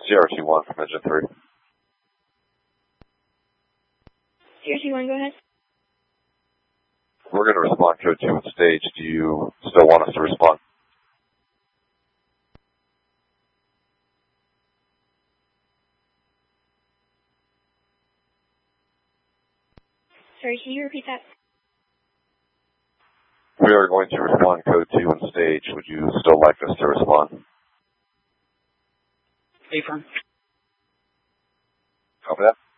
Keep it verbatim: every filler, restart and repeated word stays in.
Sierra two one from engine three. Sierra two one, go ahead. We're going to respond code two on stage. Do you still want us to respond? Sorry, can you repeat that? We are going to respond code two on stage. Would you still like us to respond? Affirm. Copy that.